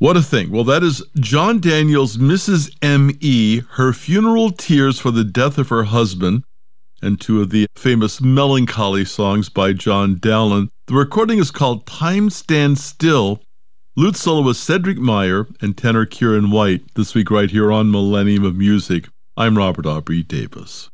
What a thing. Well, that is John Daniel's Mrs. M.E., her funeral tears for the death of her husband, and two of the famous melancholy songs by John Dowland. The recording is called Time Stands Still. Lute soloist Cedric Meyer and tenor Kieran White, this week right here on Millennium of Music. I'm Robert Aubrey Davis.